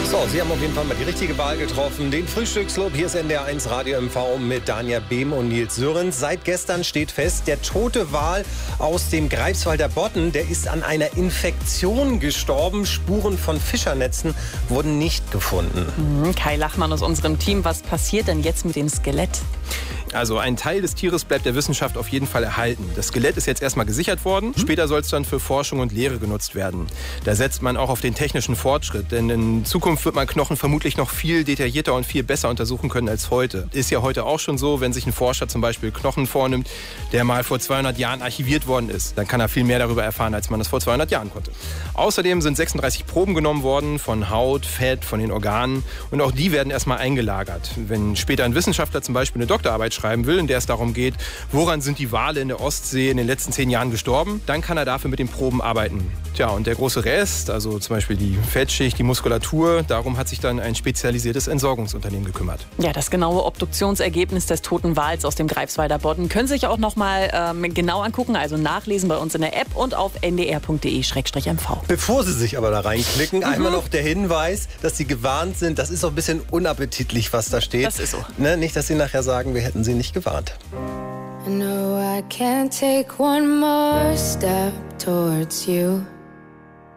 So, Sie haben auf jeden Fall mal die richtige Wahl getroffen. Den Frühstücksclub, hier ist NDR1 Radio MV mit Danja Behm und Nils Sörens. Seit gestern steht fest, der tote Wal aus dem Greifswalder Bodden, der ist an einer Infektion gestorben. Spuren von Fischernetzen wurden nicht gefunden. Kai Lachmann aus unserem Team, was passiert denn jetzt mit dem Skelett? Also ein Teil des Tieres bleibt der Wissenschaft auf jeden Fall erhalten. Das Skelett ist jetzt erstmal gesichert worden. Später soll es dann für Forschung und Lehre genutzt werden. Da setzt man auch auf den technischen Fortschritt, denn in Zukunft wird man Knochen vermutlich noch viel detaillierter und viel besser untersuchen können als heute. Ist ja heute auch schon so, wenn sich ein Forscher zum Beispiel Knochen vornimmt, der mal vor 200 Jahren archiviert worden ist. Dann kann er viel mehr darüber erfahren, als man das vor 200 Jahren konnte. Außerdem sind 36 Proben genommen worden von Haut, Fett, von den Organen. Und auch die werden erstmal eingelagert. Wenn später ein Wissenschaftler zum Beispiel eine Doktorarbeit schreiben will, in der es darum geht, woran sind die Wale in der Ostsee in den letzten 10 Jahren gestorben, dann kann er dafür mit den Proben arbeiten. Tja, und der große Rest, also zum Beispiel die Fettschicht, die Muskulatur, darum hat sich dann ein spezialisiertes Entsorgungsunternehmen gekümmert. Ja, das genaue Obduktionsergebnis des toten Wals aus dem Greifswalder Bodden können Sie sich auch noch mal genau angucken, also nachlesen bei uns in der App und auf ndr.de/mv. Bevor Sie sich aber da reinklicken, einmal noch der Hinweis, dass Sie gewarnt sind. Das ist auch ein bisschen unappetitlich, was da steht. Das ist so. Ne? Nicht, dass Sie nachher sagen, wir hätten Sie nicht gewarnt. I know I can't take one more step towards you.